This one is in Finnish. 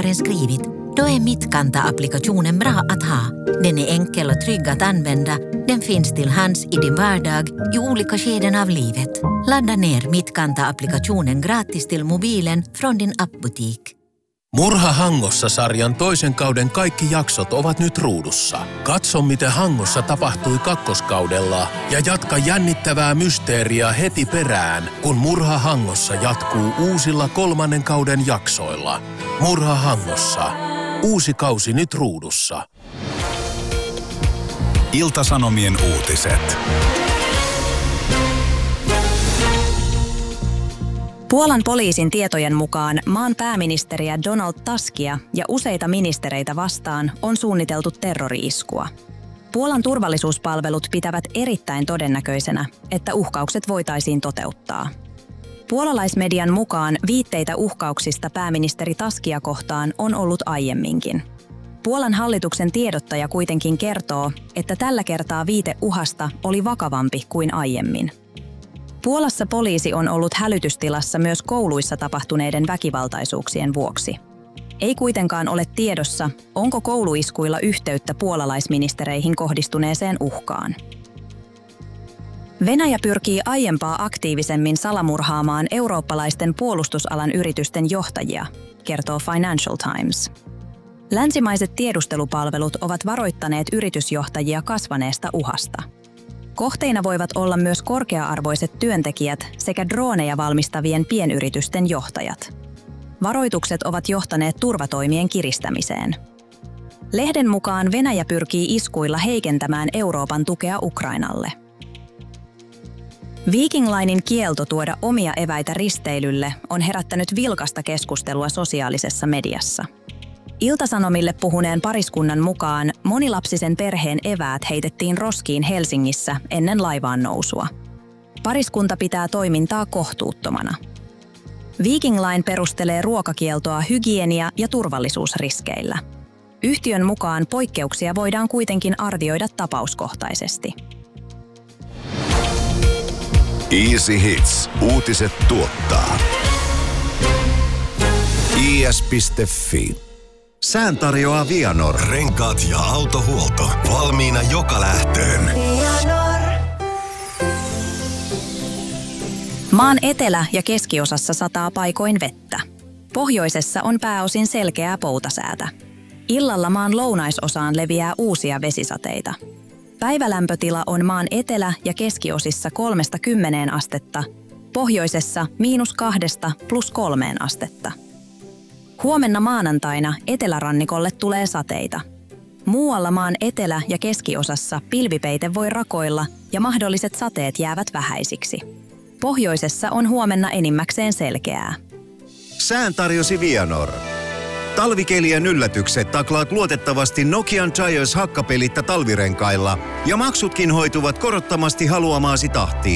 författaren skrivit, då är Mittkanta-applikationen bra att ha. Den är enkel och trygg att använda. Den finns till hands i din vardag i olika skeden av livet. Ladda ner Mittkanta-applikationen gratis till mobilen från din appbutik. Murha Hangossa-sarjan toisen kauden kaikki jaksot ovat nyt ruudussa. Katso, miten Hangossa tapahtui kakkoskaudella ja jatka jännittävää mysteeriä heti perään, kun Murha Hangossa jatkuu uusilla 3. kauden jaksoilla. Murha Hangossa. Uusi kausi nyt ruudussa. Ilta-Sanomien uutiset. Puolan poliisin tietojen mukaan maan pääministeriä Donald Tuskia ja useita ministereitä vastaan on suunniteltu terrori-iskua. Puolan turvallisuuspalvelut pitävät erittäin todennäköisenä, että uhkaukset voitaisiin toteuttaa. Puolalaismedian mukaan viitteitä uhkauksista pääministeri Tuskia kohtaan on ollut aiemminkin. Puolan hallituksen tiedottaja kuitenkin kertoo, että tällä kertaa viite uhasta oli vakavampi kuin aiemmin. Puolassa poliisi on ollut hälytystilassa myös kouluissa tapahtuneiden väkivaltaisuuksien vuoksi. Ei kuitenkaan ole tiedossa, onko kouluiskuilla yhteyttä puolalaisministereihin kohdistuneeseen uhkaan. Venäjä pyrkii aiempaa aktiivisemmin salamurhaamaan eurooppalaisten puolustusalan yritysten johtajia, kertoo Financial Times. Länsimaiset tiedustelupalvelut ovat varoittaneet yritysjohtajia kasvaneesta uhasta. Kohteina voivat olla myös korkea-arvoiset työntekijät sekä drooneja valmistavien pienyritysten johtajat. Varoitukset ovat johtaneet turvatoimien kiristämiseen. Lehden mukaan Venäjä pyrkii iskuilla heikentämään Euroopan tukea Ukrainalle. Viking Linen kielto tuoda omia eväitä risteilylle on herättänyt vilkasta keskustelua sosiaalisessa mediassa. Ilta-Sanomille puhuneen pariskunnan mukaan monilapsisen perheen eväät heitettiin roskiin Helsingissä ennen laivaan nousua. Pariskunta pitää toimintaa kohtuuttomana. Viking Line perustelee ruokakieltoa hygienia- ja turvallisuusriskeillä. Yhtiön mukaan poikkeuksia voidaan kuitenkin arvioida tapauskohtaisesti. Easy Hits. Uutiset tuottaa. is.fi. Sään tarjoaa Vianor. Renkaat ja autohuolto. Valmiina joka lähtöön. Maan etelä- ja keskiosassa sataa paikoin vettä. Pohjoisessa on pääosin selkeää poutasäätä. Illalla maan lounaisosaan leviää uusia vesisateita. Päivälämpötila on maan etelä- ja keskiosissa 3–10 astetta, pohjoisessa -2 + 3 astetta. Huomenna maanantaina etelärannikolle tulee sateita. Muualla maan etelä- ja keskiosassa pilvipeite voi rakoilla ja mahdolliset sateet jäävät vähäisiksi. Pohjoisessa on huomenna enimmäkseen selkeää. Sään tarjosi Vianor. Talvikelien yllätykset taklaat luotettavasti Nokian Giants hakkapelitta talvirenkailla ja maksutkin hoituvat korottomasti haluamaasi tahtiin.